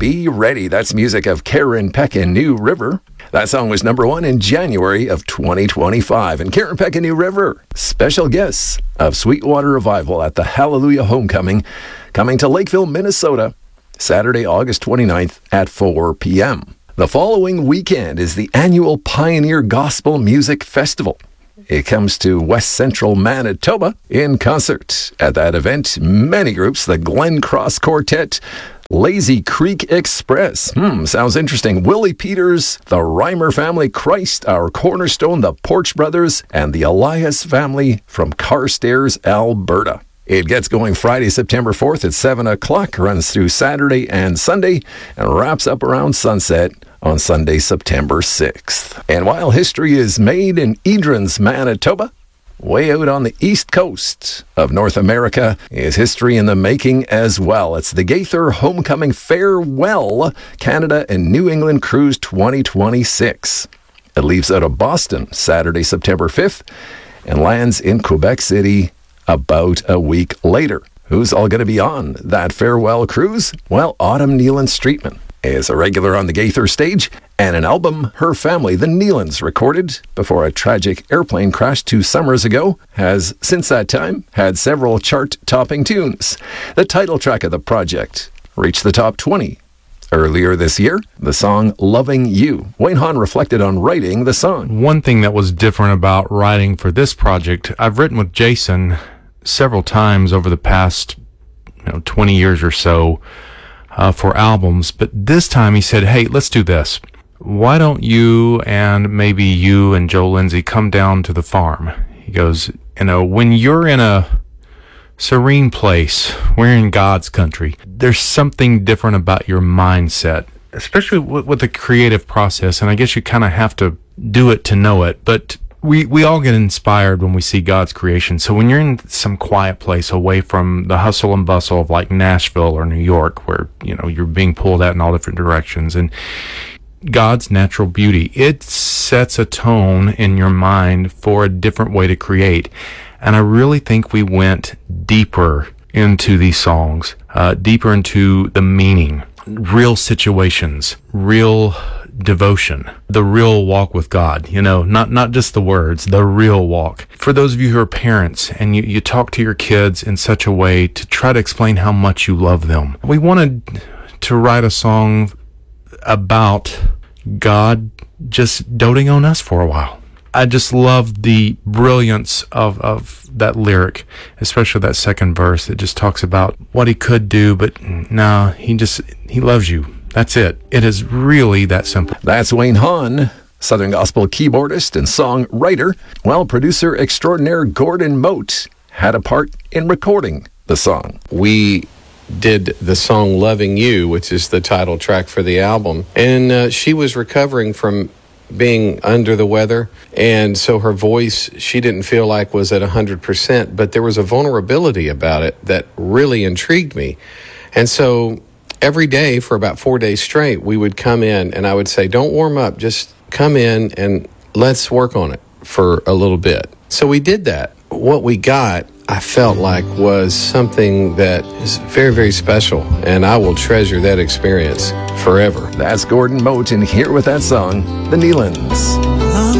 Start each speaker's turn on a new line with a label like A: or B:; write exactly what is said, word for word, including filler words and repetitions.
A: Be Ready. That's music of Karen Peck and New River. That song was number one in January of twenty twenty-five. And Karen Peck and New River, special guests of Sweetwater Revival at the Hallelujah Homecoming, coming to Lakeville, Minnesota, Saturday, August twenty-ninth at four p.m. The following weekend is the annual Pioneer Gospel Music Festival. It comes to West Central Manitoba in concert. At that event, many groups, the Glen Cross Quartet, Lazy Creek Express, hmm, sounds interesting, Willie Peters, the Reimer Family, Christ, Our Cornerstone, the Porch Brothers, and the Elias Family from Carstairs, Alberta. It gets going Friday, September fourth at seven o'clock, runs through Saturday and Sunday, and wraps up around sunset on Sunday, September sixth. And while history is made in Edrons, Manitoba, way out on the east coast of North America is history in the making as well. It's the Gaither Homecoming Farewell Canada and New England Cruise twenty twenty-six. It leaves out of Boston Saturday, September fifth, and lands in Quebec City about a week later. Who's all going to be on that farewell cruise? Well, Autumn Nealon-Streetman is a regular on the Gaither stage, and an album her family, the Nealons, recorded before a tragic airplane crash two summers ago, has since that time had several chart-topping tunes. The title track of the project reached the top twenty earlier this year, the song Loving You. Wayne Hahn reflected on writing the song.
B: One thing that was different about writing for this project, I've written with Jason several times over the past you know, twenty years or so uh, for albums, but this time he said, hey, let's do this. Why don't you and maybe you and Joe Lindsay come down to the farm? He goes, you know, when you're in a serene place, we're in God's country, there's something different about your mindset, especially with, with the creative process. And I guess you kind of have to do it to know it, but we, we all get inspired when we see God's creation. So when you're in some quiet place away from the hustle and bustle of like Nashville or New York, where, you know, you're being pulled out in all different directions, and God's natural beauty, it sets a tone in your mind for a different way to create. And I really think we went deeper into these songs, uh, deeper into the meaning, real situations, real devotion, the real walk with God, you know, not, not just the words, the real walk. For those of you who are parents and you, you talk to your kids in such a way to try to explain how much you love them, we wanted to write a song about God just doting on us for a while. I just love the brilliance of, of that lyric, especially that second verse that just talks about what he could do, but no, he just, he loves you. That's it. It is really that simple.
A: That's Wayne Hahn, Southern Gospel keyboardist and songwriter. Well, producer extraordinaire Gordon Mote had a part in recording the song.
C: We did the song Loving You, which is the title track for the album. And uh, she was recovering from being under the weather, and so her voice, she didn't feel like was at one hundred percent, but there was a vulnerability about it that really intrigued me. And so every day for about four days straight, we would come in and I would say, don't warm up, just come in and let's work on it for a little bit. So we did that. What we got, I felt like, was something that is very, very special, and I will treasure that experience forever.
A: That's Gordon Mote, and here with that song, The Nealons.